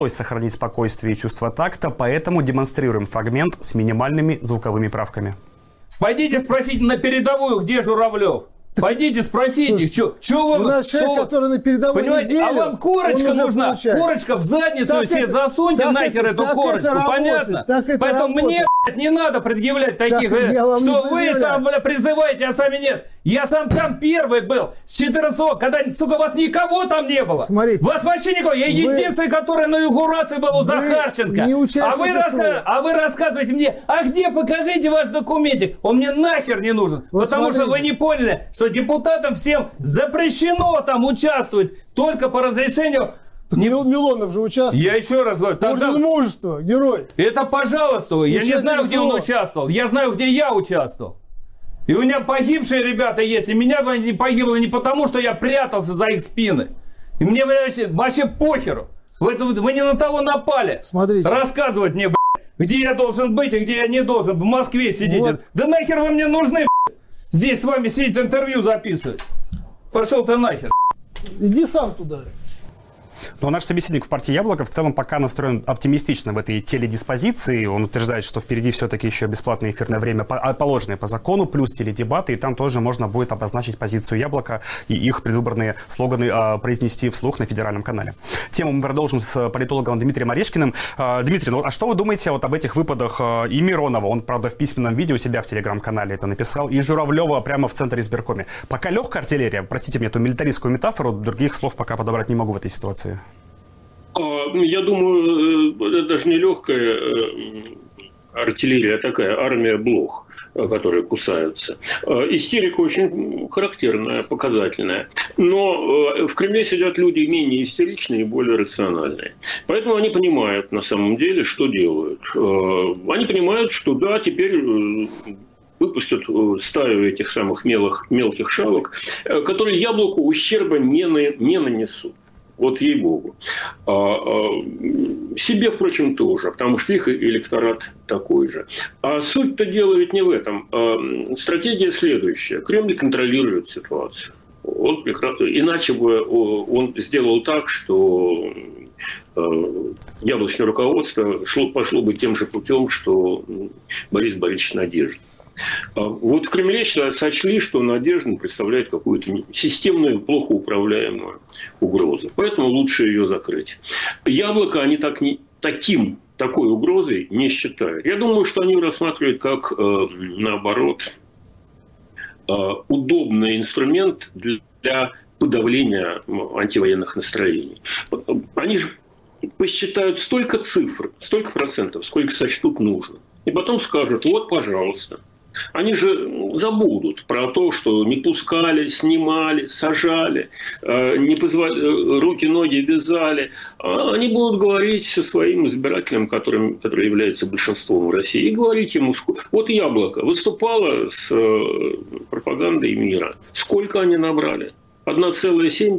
сохранить спокойствие и чувство такта, поэтому демонстрируем фрагмент с минимальными звуковыми правками. Пойдите спросите на передовую, где Журавлев. Пойдите спросите, что вы... У нас человек, который на передовой понимаете, неделе, а вам корочка нужна, получает. корочка в задницу так себе засуньте нахер эту корочку, понятно? Поэтому мне, блядь, не надо предъявлять таких, что вы там, бля, призываете, а сами нет. Я сам там первый был, с 14, когда, сука, вас никого там не было. Смотрите, вас вообще никого. Я единственный, который на инаугурации был у Захарченко. А вы рассказываете мне, а где, покажите ваш документик. Он мне нахер не нужен. Вот потому что вы не поняли, что депутатам всем запрещено там участвовать только по разрешению... Милонов же участвовал. Я еще раз говорю. Орден мужества, герой. Это пожалуйста. Я не знаю, где он участвовал. Я знаю, где я участвовал. И у меня погибшие ребята есть. И меня не погибло не потому, что я прятался за их спины. И мне вообще похеру. Вы не на того напали. Смотрите. Рассказывать мне, где я должен быть и где я не должен. В Москве сидите. Вот. Да нахер вы мне нужны, здесь с вами сидеть, интервью записывать. Пошел ты нахер. Иди сам туда. Но наш собеседник в партии «Яблоко» в целом пока настроен оптимистично в этой теледиспозиции. Он утверждает, что впереди все-таки еще бесплатное эфирное время, положенное по закону, плюс теледебаты, и там тоже можно будет обозначить позицию «Яблока» и их предвыборные слоганы произнести вслух на федеральном канале. Тему мы продолжим с политологом Дмитрием Орешкиным. Дмитрий, ну а что вы думаете вот об этих выпадах и Миронова? Он, правда, в письменном виде у себя в телеграм-канале это написал, и Журавлева прямо в центре избиркоме. Пока легкая артиллерия, простите мне эту милитаристскую метафору, других слов пока подобрать не могу в этой ситуации. Я думаю, это даже не легкая артиллерия, а такая армия блох, которые кусаются. Истерика очень характерная, показательная. Но в Кремле сидят люди менее истеричные и более рациональные. Поэтому они понимают на самом деле, что делают. Они понимают, что да, теперь выпустят стаю этих самых мелких шавок, которые Яблоку ущерба не нанесут. Вот ей-богу. Себе, впрочем, тоже, потому что их электорат такой же. А суть-то дела ведь не в этом. Стратегия следующая. Кремль контролирует ситуацию. Иначе бы он сделал так, что яблочное руководство пошло бы тем же путем, что Борис Борисович Надеждин. Вот в Кремле сочли, что Надеждин представляет какую-то системную, плохо управляемую угрозу. Поэтому лучше ее закрыть. Яблоко они такой угрозой не считают. Я думаю, что они рассматривают как, наоборот, удобный инструмент для подавления антивоенных настроений. Они же посчитают столько цифр, столько процентов, сколько сочтут нужно. И потом скажут, вот, пожалуйста. Они же забудут про то, что не пускали, снимали, сажали, руки, ноги вязали. Они будут говорить со своим избирателем, который является большинством в России, и говорить ему, вот Яблоко выступало с пропагандой мира. Сколько они набрали? 1,7,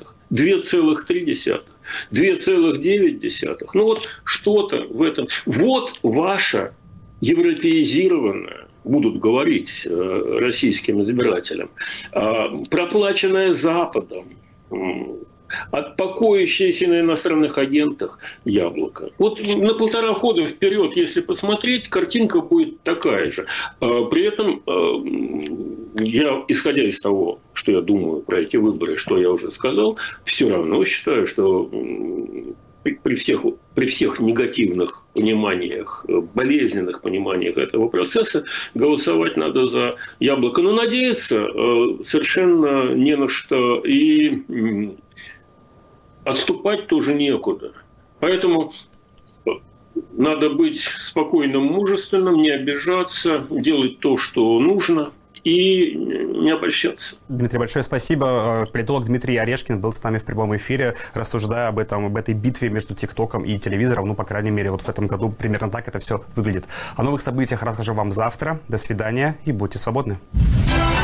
2,3, 2,9. Ну вот что-то в этом. Вот ваша европеизированная, будут говорить российским избирателям, проплаченная Западом, покоящееся на иностранных агентах Яблоко. Вот на 1,5 хода вперед, если посмотреть, картинка будет такая же. При этом я, исходя из того, что я думаю про эти выборы, что я уже сказал, все равно считаю, что при всех негативных пониманиях, болезненных пониманиях этого процесса голосовать надо за Яблоко. Но надеяться совершенно не на что. И отступать тоже некуда. Поэтому надо быть спокойным, мужественным, не обижаться, делать то, что нужно, и не обольщаться. Дмитрий, большое спасибо. Политолог Дмитрий Орешкин был с нами в прямом эфире, рассуждая об этой битве между ТикТоком и телевизором. Ну, по крайней мере, вот в этом году примерно так это все выглядит. О новых событиях расскажу вам завтра. До свидания и будьте свободны.